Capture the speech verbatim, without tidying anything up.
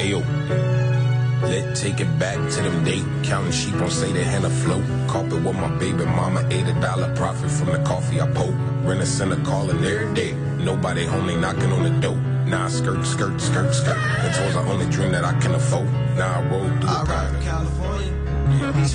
Ayo, let's take it back to them day. Counting sheep on say they had a float. Carpet with my baby mama, eight a dollar profit from the coffee I poke. Rent a center calling every day. Nobody home, they knocking on the door. Now I skirt, skirt, skirt, skirt. That was the only dream that I can afford. Now I roll through I the ride private. California. Yeah.